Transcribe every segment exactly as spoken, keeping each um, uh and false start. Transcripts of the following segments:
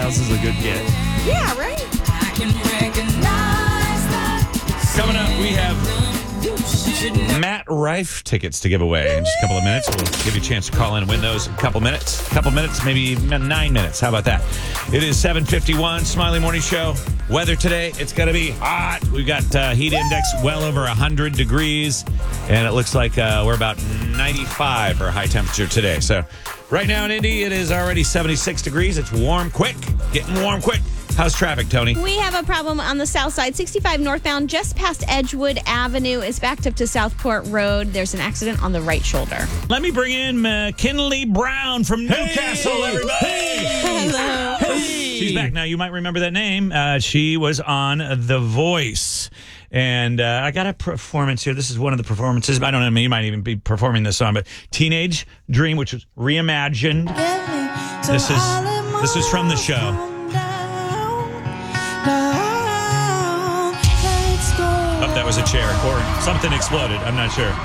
Styles is a good get. Yeah, right? I can recognize that. Coming up, we have Matt Rife tickets to give away in just a couple of minutes. We'll give you a chance to call in and win those in a couple minutes. A couple minutes, maybe nine minutes. How about that? It is seven fifty-one, Smiley Morning Show. Weather today, it's going to be hot. We've got uh, heat index well over one hundred degrees, and it looks like uh, we're about ninety-five for high temperature today. So right now in Indy, it is already seventy-six degrees. It's warm quick, getting warm quick. How's traffic, Tony? We have a problem on the south side. sixty-five northbound, just past Edgewood Avenue, is backed up to Southport Road. There's an accident on the right shoulder. Let me bring in McKinley Brown from Newcastle, everybody. Hello. She's back now. You might remember that name. Uh, she was on The Voice. And uh, I got a performance here. This is one of the performances. I don't know. You might even be performing this song, but Teenage Dream, which was reimagined. This is this is from the show. Oh, that was a chair, or something exploded. I'm not sure.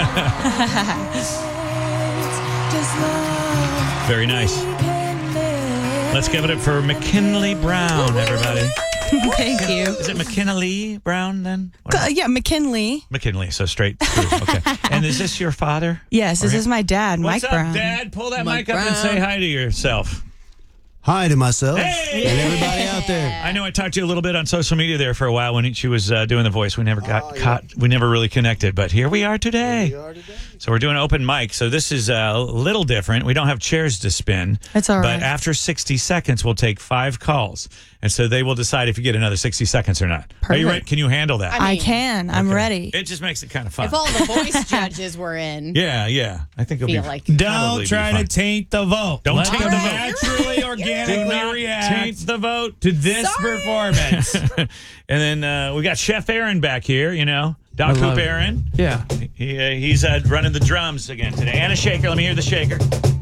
Very nice. Let's give it up for McKinley Brown, everybody. Thank you. Is it McKinley Brown then? Uh, yeah, McKinley. McKinley, so straight through. Okay. And is this your father? Yes, this Okay. is my dad, What's Mike up, Brown. Dad? Pull that Mike mic up and Brown. say hi to yourself. Hi to myself Hey! and everybody out there. I know I talked to you a little bit on social media there for a while when she was uh, doing The Voice. We never got Oh, yeah. caught. We never really connected, but here we are today. Here we are today. So we're doing open mic. So this is a little different. We don't have chairs to spin. That's all right. But after sixty seconds, we'll take five calls. And so they will decide if you get another sixty seconds or not. Are you Perfect. ready? Can you handle that? I can. I'm Okay. ready. It just makes it kind of fun. If all the voice judges were in. Yeah, yeah. I think it'll Feel be like- probably Don't be try fun. to taint the vote. Don't Let taint them the vote. naturally, Do organically not react taint the vote. to this Sorry. performance. And then uh, we got Chef Aaron back here, you know. Doc I love Coop it. Aaron. Yeah. He, uh, he's uh, running the drums again today. And a shaker. Let me hear the shaker.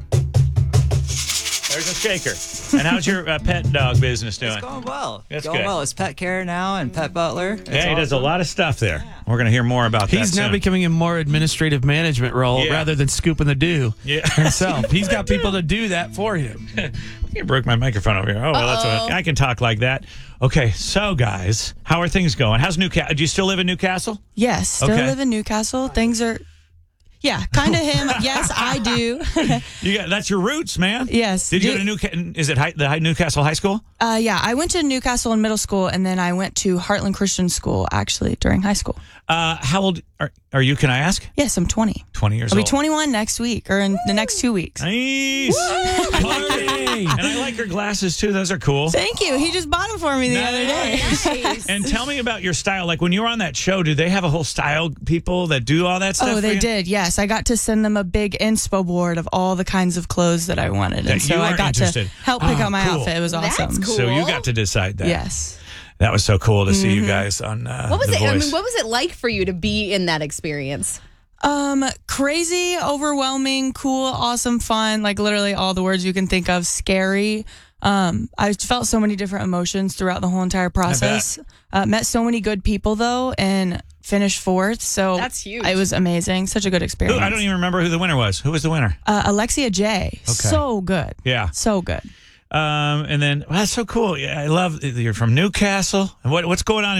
There's a shaker. And how's your uh, pet dog business doing? It's going well. That's going good. well. It's pet care now and pet butler. It's Yeah, he does a awesome. lot of stuff there. We're going to hear more about that He's now soon. becoming a more administrative management role Yeah. rather than scooping the dew Yeah. himself. He's got people to do that for him. You broke my microphone over here. Oh, well, that's what, I can talk like that. Okay, so guys, how are things going? How's Newcastle? Do you still live in Newcastle? Yes, still Okay. live in Newcastle. Things are, yeah, kind of him. Yes, I do. You got that's your roots, man. Yes. Did you go Do- to Newcastle? Is it high, the high Newcastle High School? Uh, yeah, I went to Newcastle in middle school, and then I went to Heartland Christian School, actually, during high school. Uh, how old are, are you? Can I ask? Yes, I'm twenty. Twenty years I'll be old. twenty-one next week, or in the next two weeks. Nice. Party. And I like your glasses too. Those are cool. Thank you. He just bought them for me the other day. Nice. And tell me about your style. Like when you were on that show, did they have a whole style people that do all that stuff? Oh, for they you? did. Yes, I got to send them a big inspo board of all the kinds of clothes that I wanted, That and so you I are got interested. to help pick Oh, out my cool. outfit. It was That's awesome. cool. So you got to decide that. Yes. That was so cool to see you guys on uh, What was The it? I Voice. mean, what was it like for you to be in that experience? Um, crazy, overwhelming, cool, awesome, fun, like literally all the words you can think of. Scary. Um, I felt so many different emotions throughout the whole entire process. Uh, met so many good people though, and finished fourth. So That's huge. It was amazing. Such a good Who, experience. I don't even remember who the winner was. Who was the winner? Uh, Alexia J. So good. Yeah. So good. Um, and then well, that's so cool. Yeah, I love you're from Newcastle. And what what's going on?